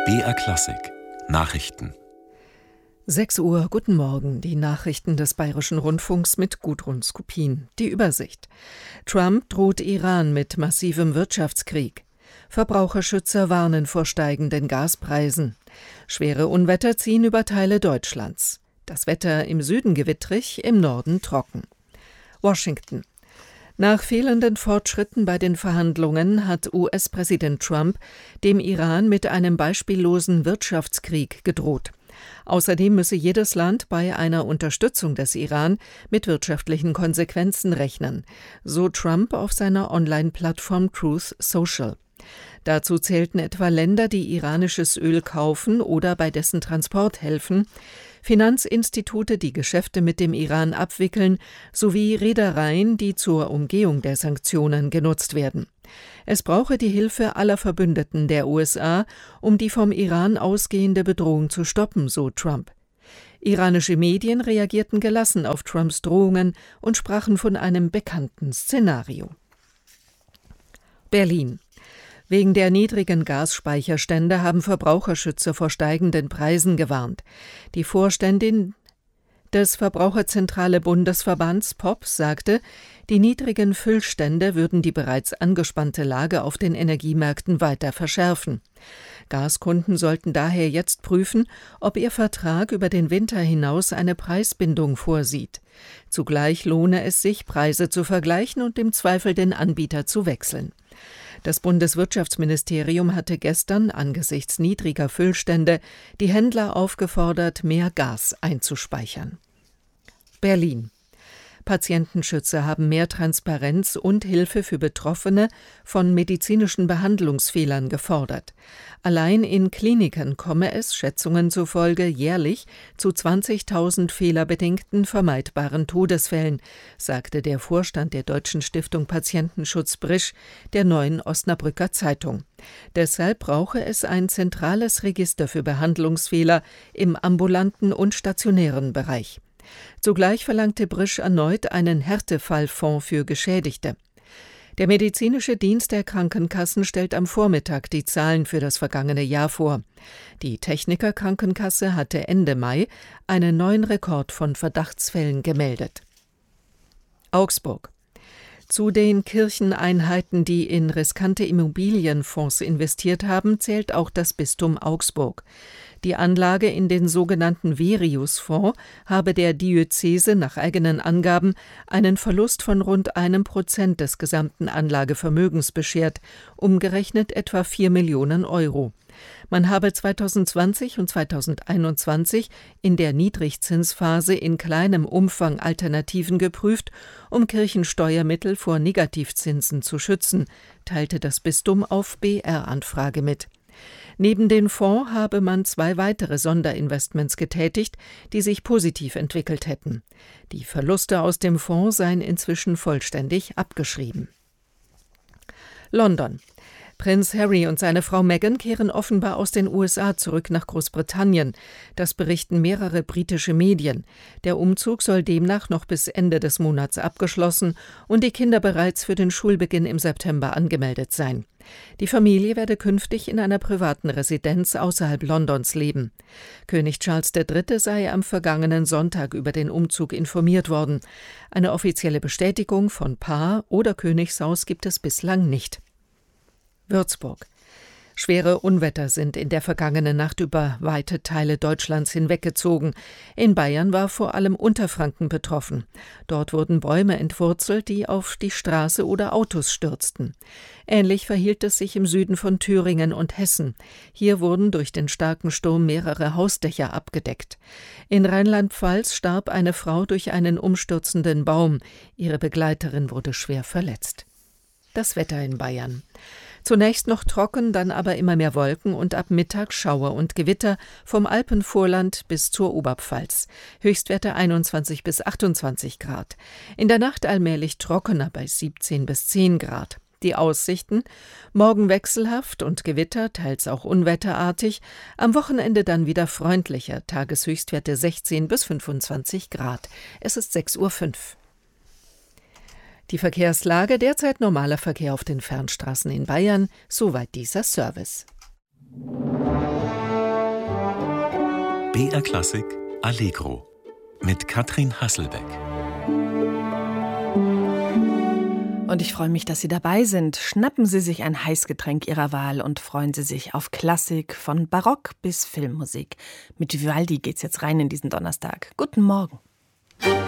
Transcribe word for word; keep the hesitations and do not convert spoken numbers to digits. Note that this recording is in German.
B R Klassik Nachrichten. sechs Uhr, guten Morgen, die Nachrichten des Bayerischen Rundfunks mit Gudrun Skupin. Die Übersicht. Trump droht Iran mit massivem Wirtschaftskrieg. Verbraucherschützer warnen vor steigenden Gaspreisen. Schwere Unwetter ziehen über Teile Deutschlands. Das Wetter im Süden gewittrig, im Norden trocken. Washington. Nach fehlenden Fortschritten bei den Verhandlungen hat U S-Präsident Trump dem Iran mit einem beispiellosen Wirtschaftskrieg gedroht. Außerdem müsse jedes Land bei einer Unterstützung des Iran mit wirtschaftlichen Konsequenzen rechnen, so Trump auf seiner Online-Plattform Truth Social. Dazu zählten etwa Länder, die iranisches Öl kaufen oder bei dessen Transport helfen, Finanzinstitute, die Geschäfte mit dem Iran abwickeln, sowie Reedereien, die zur Umgehung der Sanktionen genutzt werden. Es brauche die Hilfe aller Verbündeten der U S A, um die vom Iran ausgehende Bedrohung zu stoppen, so Trump. Iranische Medien reagierten gelassen auf Trumps Drohungen und sprachen von einem bekannten Szenario. Berlin. Wegen der niedrigen Gasspeicherstände haben Verbraucherschützer vor steigenden Preisen gewarnt. Die Vorständin des Verbraucherzentrale Bundesverbands P O P sagte, die niedrigen Füllstände würden die bereits angespannte Lage auf den Energiemärkten weiter verschärfen. Gaskunden sollten daher jetzt prüfen, ob ihr Vertrag über den Winter hinaus eine Preisbindung vorsieht. Zugleich lohne es sich, Preise zu vergleichen und im Zweifel den Anbieter zu wechseln. Das Bundeswirtschaftsministerium hatte gestern angesichts niedriger Füllstände die Händler aufgefordert, mehr Gas einzuspeichern. Berlin. Patientenschützer haben mehr Transparenz und Hilfe für Betroffene von medizinischen Behandlungsfehlern gefordert. Allein in Kliniken komme es, Schätzungen zufolge, jährlich zu zwanzigtausend fehlerbedingten vermeidbaren Todesfällen, sagte der Vorstand der Deutschen Stiftung Patientenschutz Brisch der Neuen Osnabrücker Zeitung. Deshalb brauche es ein zentrales Register für Behandlungsfehler im ambulanten und stationären Bereich. Zugleich verlangte Brisch erneut einen Härtefallfonds für Geschädigte. Der medizinische Dienst der Krankenkassen stellt am Vormittag die Zahlen für das vergangene Jahr vor. Die Techniker Krankenkasse hatte Ende Mai einen neuen Rekord von Verdachtsfällen gemeldet. Augsburg. Zu den Kircheneinheiten, die in riskante Immobilienfonds investiert haben, zählt auch das Bistum Augsburg. Die Anlage in den sogenannten Verius-Fonds habe der Diözese nach eigenen Angaben einen Verlust von rund einem Prozent des gesamten Anlagevermögens beschert, umgerechnet etwa vier Millionen Euro. Man habe zweitausendzwanzig und zweitausendeinundzwanzig in der Niedrigzinsphase in kleinem Umfang Alternativen geprüft, um Kirchensteuermittel vor Negativzinsen zu schützen, teilte das Bistum auf B R-Anfrage mit. Neben den Fonds habe man zwei weitere Sonderinvestments getätigt, die sich positiv entwickelt hätten. Die Verluste aus dem Fonds seien inzwischen vollständig abgeschrieben. London. Prinz Harry und seine Frau Meghan kehren offenbar aus den U S A zurück nach Großbritannien. Das berichten mehrere britische Medien. Der Umzug soll demnach noch bis Ende des Monats abgeschlossen und die Kinder bereits für den Schulbeginn im September angemeldet sein. Die Familie werde künftig in einer privaten Residenz außerhalb Londons leben. König Charles der Dritte sei am vergangenen Sonntag über den Umzug informiert worden. Eine offizielle Bestätigung von Paar oder Königshaus gibt es bislang nicht. Würzburg. Schwere Unwetter sind in der vergangenen Nacht über weite Teile Deutschlands hinweggezogen. In Bayern war vor allem Unterfranken betroffen. Dort wurden Bäume entwurzelt, die auf die Straße oder Autos stürzten. Ähnlich verhielt es sich im Süden von Thüringen und Hessen. Hier wurden durch den starken Sturm mehrere Hausdächer abgedeckt. In Rheinland-Pfalz starb eine Frau durch einen umstürzenden Baum. Ihre Begleiterin wurde schwer verletzt. Das Wetter in Bayern. Zunächst noch trocken, dann aber immer mehr Wolken und ab Mittag Schauer und Gewitter vom Alpenvorland bis zur Oberpfalz. Höchstwerte einundzwanzig bis achtundzwanzig Grad. In der Nacht allmählich trockener bei siebzehn bis zehn Grad. Die Aussichten: morgen wechselhaft und Gewitter, teils auch unwetterartig, am Wochenende dann wieder freundlicher, Tageshöchstwerte sechzehn bis fünfundzwanzig Grad. Es ist sechs Uhr fünf. Die Verkehrslage: derzeit normaler Verkehr auf den Fernstraßen in Bayern, soweit dieser Service. B R Klassik Allegro mit Katrin Hasselbeck. Und ich freue mich, dass Sie dabei sind. Schnappen Sie sich ein Heißgetränk Ihrer Wahl und freuen Sie sich auf Klassik von Barock bis Filmmusik. Mit Vivaldi geht's jetzt rein in diesen Donnerstag. Guten Morgen.